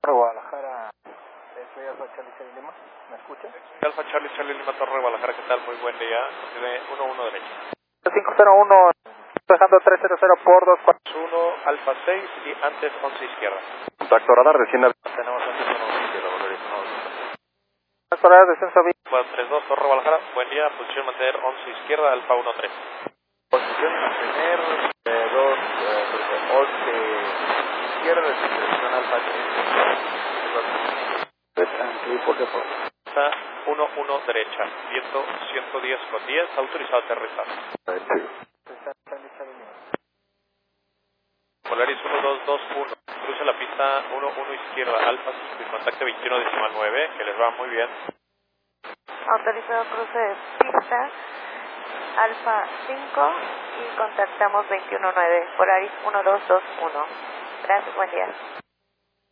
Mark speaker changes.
Speaker 1: Guadalajara, soy Alfa Charlie Charlie Lima, ¿me escucha?
Speaker 2: Alfa Charlie Charlie Lima Torre Guadalajara, ¿qué tal? Muy buen día, de 1-1 derecha.
Speaker 1: 501, dejando 300 por 24.
Speaker 2: 1 Alfa 6 y antes 11 izquierda.
Speaker 3: Contacto radar, recién
Speaker 2: Tenemos antes 11 izquierda, Valeris 1.
Speaker 1: Radar, descenso
Speaker 2: 432 Torre Guadalajara, buen día, posición mantener 11 izquierda, Alfa 13.
Speaker 3: Posición mantener 11 izquierda, dirección Alfa 3.
Speaker 1: por favor.
Speaker 2: Está 1-1 derecha, viento 110 con 10, autorizado a aterrizar. Polaris 1221, cruza la pista 11 izquierda, Alfa 5 y contacte 21.9, que les va muy bien.
Speaker 4: Autorizado cruce de pista, Alfa 5 y contactamos 21.9, Polaris 1221. Gracias, buen día.